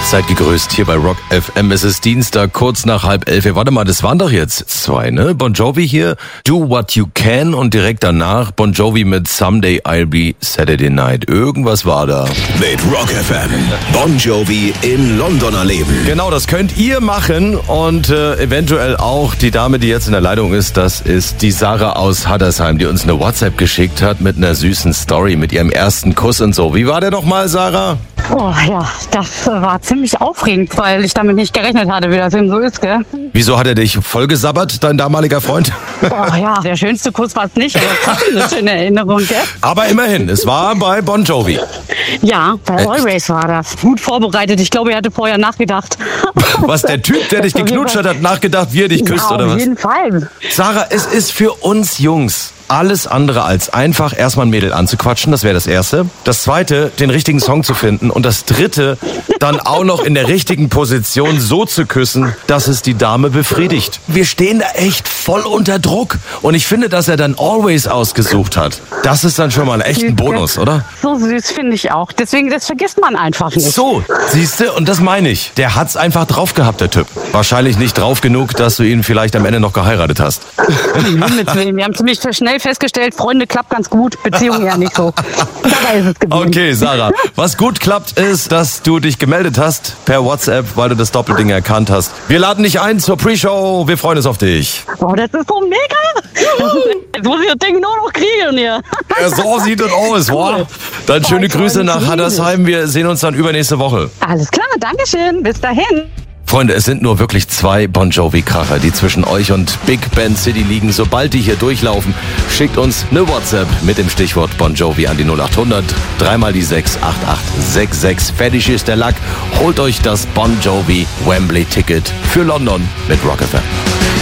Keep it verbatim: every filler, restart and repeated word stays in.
Seid gegrüßt hier bei Rock F M. Es ist Dienstag, kurz nach halb elf. Warte mal, das waren doch jetzt zwei, ne? Bon Jovi hier, Do What You Can, und direkt danach Bon Jovi mit Someday I'll Be Saturday Night. Irgendwas war da. Mit Rock F M. Bon Jovi in London erleben. Genau, das könnt ihr machen und äh, eventuell auch die Dame, die jetzt in der Leitung ist, das ist die Sarah aus Hattersheim, die uns eine WhatsApp geschickt hat mit einer süßen Story, mit ihrem ersten Kuss und so. Wie war der doch mal, Sarah? Oh ja, das war ziemlich aufregend, weil ich damit nicht gerechnet hatte, wie das eben so ist, gell? Wieso hat er dich vollgesabbert, dein damaliger Freund? Oh ja, der schönste Kuss war es nicht, aber trotzdem eine schöne Erinnerung, gell? Aber immerhin, es war bei Bon Jovi. Ja, bei Always war das. Gut vorbereitet, ich glaube, er hatte vorher nachgedacht. Was, der Typ, der dich geknutscht hat, hat nachgedacht, wie er dich küsst, ja, oder was? Auf jeden Fall. Sarah, es ist für uns Jungs alles andere als einfach, erstmal ein Mädel anzuquatschen, das wäre das Erste. Das Zweite, den richtigen Song zu finden. Und das Dritte, dann auch noch in der richtigen Position so zu küssen, dass es die Dame befriedigt. Wir stehen da echt voll unter Druck. Und ich finde, dass er dann Always ausgesucht hat. Das ist dann schon mal echt ein Bonus, oder? So süß finde ich auch. Deswegen, das vergisst man einfach nicht. So, siehste, und das meine ich. Der hat's einfach drauf gehabt, der Typ. Wahrscheinlich nicht drauf genug, dass du ihn vielleicht am Ende noch geheiratet hast. Wir haben ziemlich schnell festgestellt, Freunde klappt ganz gut, Beziehung ja nicht so. Dabei ist es geblieben. Okay, Sarah, was gut klappt ist, dass du dich gemeldet hast per WhatsApp, weil du das Doppelding erkannt hast. Wir laden dich ein zur Pre-Show, wir freuen uns auf dich. Oh, das ist so mega! Jetzt muss ich das Ding nur noch kriegen hier. Ja, so sieht es aus, wow. Dann schöne Grüße nach Hattersheim, wir sehen uns dann übernächste Woche. Alles klar, Dankeschön, bis dahin. Freunde, es sind nur wirklich zwei Bon Jovi-Kracher, die zwischen euch und Big Ben City liegen. Sobald die hier durchlaufen, schickt uns eine WhatsApp mit dem Stichwort Bon Jovi an die null acht hundert, dreimal die sechs acht acht sechs sechs. Fertig ist der Lack. Holt euch das Bon Jovi Wembley-Ticket für London mit Rock F M.